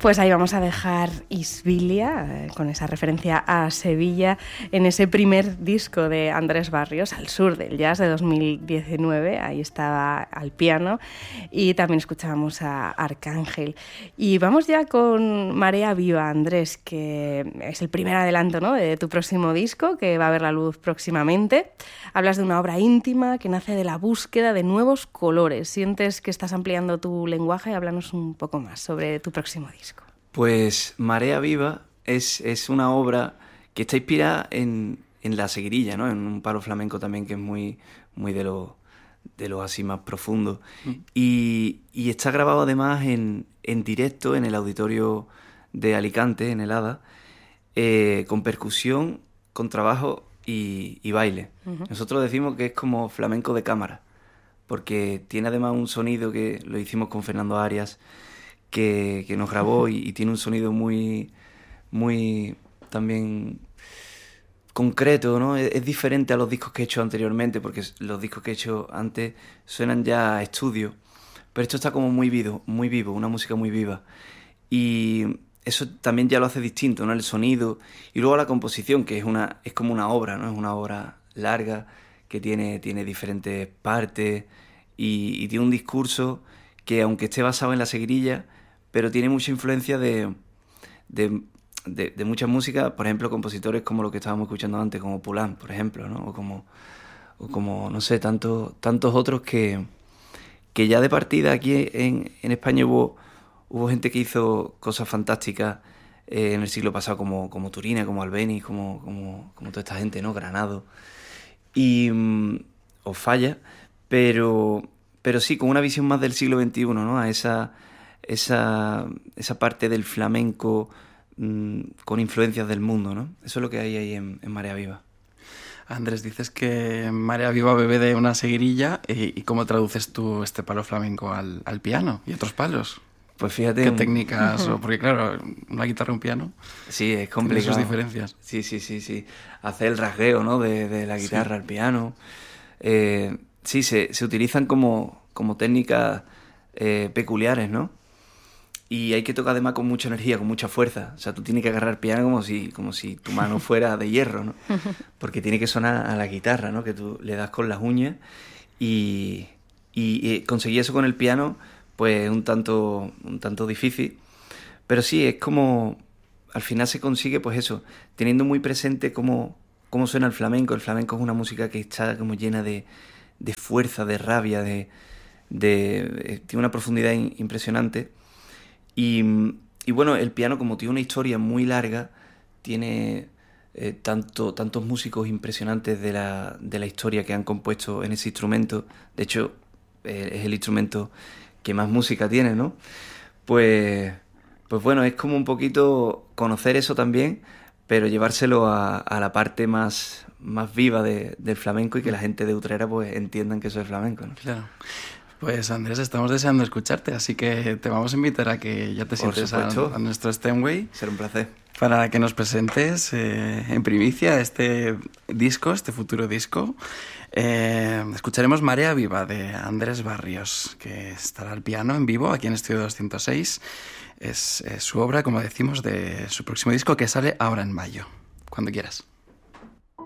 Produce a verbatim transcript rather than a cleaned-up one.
Pues ahí vamos a dejar Isbilia, eh, con esa referencia a Sevilla, en ese primer disco de Andrés Barrios, Al sur del jazz, de dos mil diecinueve. Ahí estaba al piano y también escuchábamos a Arcángel. Y vamos ya con Marea Viva, Andrés, que es el primer adelanto, ¿no?, de tu próximo disco, que va a ver la luz próximamente. Hablas de una obra íntima que nace de la búsqueda de nuevos colores. ¿Sientes que estás ampliando tu lenguaje? Háblanos un poco más sobre tu próximo disco. Pues Marea Viva es, es una obra que está inspirada en, en la seguirilla, ¿no? En un palo flamenco también que es muy, muy de lo, de lo así más profundo. Mm. Y, y está grabado además en, en directo en el auditorio de Alicante, en el Hada, eh, con percusión, con trabajo y, y baile. Uh-huh. Nosotros decimos que es como flamenco de cámara, porque tiene además un sonido que lo hicimos con Fernando Arias, Que, que nos grabó y, y tiene un sonido muy, muy también concreto, ¿no? Es, es diferente a los discos que he hecho anteriormente, porque los discos que he hecho antes suenan ya a estudio, pero esto está como muy vivo, muy vivo, una música muy viva. Y eso también ya lo hace distinto, ¿no? El sonido y luego la composición, que es una es como una obra, ¿no? Es una obra larga que tiene, tiene diferentes partes y, y tiene un discurso que, aunque esté basado en la seguirilla, pero tiene mucha influencia de, de, de, de muchas músicas, por ejemplo, compositores como lo que estábamos escuchando antes, como Poulenc, por ejemplo, ¿no? O como, o como no sé, tantos, tantos otros que, que ya de partida aquí en, en España hubo, hubo gente que hizo cosas fantásticas eh, en el siglo pasado, como, como Turina, como Albéniz, como, como, como toda esta gente, ¿no? Granado. Y um, os falla, pero, pero sí, con una visión más del siglo veintiuno, ¿no? A esa... Esa, esa parte del flamenco mmm, con influencias del mundo, ¿no? Eso es lo que hay ahí en, en Marea Viva. Andrés, dices que Marea Viva bebe de una seguirilla, y, y ¿cómo traduces tú este palo flamenco al, al piano y otros palos? Pues fíjate... ¿Qué técnicas? O, porque claro, una guitarra y un piano... Sí, es complicado. Tiene sus diferencias. Sí, sí, sí, sí. Hacer el rasgueo, ¿no? De, de la guitarra sí. al piano. Eh, sí, se, se utilizan como, como técnicas eh, peculiares, ¿no? Y hay que tocar además con mucha energía, con mucha fuerza. O sea, tú tienes que agarrar el piano como si, como si tu mano fuera de hierro, ¿no? Porque tiene que sonar a la guitarra, ¿no? Que tú le das con las uñas. Y, y, y conseguir eso con el piano, pues un tanto, un tanto difícil. Pero sí, es como... Al final se consigue, pues eso, teniendo muy presente cómo, cómo suena el flamenco. El flamenco es una música que está como llena de, de fuerza, de rabia, de, de, tiene una profundidad impresionante. Y, y bueno, el piano, como tiene una historia muy larga, tiene eh, tanto, tantos músicos impresionantes de la, de la historia que han compuesto en ese instrumento. De hecho, eh, es el instrumento que más música tiene, ¿no? Pues, pues bueno, es como un poquito conocer eso también, pero llevárselo a, a la parte más, más viva de, del flamenco, y que la gente de Utrera pues entiendan que eso es flamenco, ¿no? Claro. Pues Andrés, estamos deseando escucharte, así que te vamos a invitar a que ya te sientes a, a nuestro Steinway. Será un placer. Para que nos presentes eh, en primicia este disco, este futuro disco. Eh, escucharemos Marea Viva de Andrés Barrios, que estará al piano en vivo aquí en Estudio doscientos seis. Es, es su obra, como decimos, de su próximo disco, que sale ahora en mayo. Cuando quieras.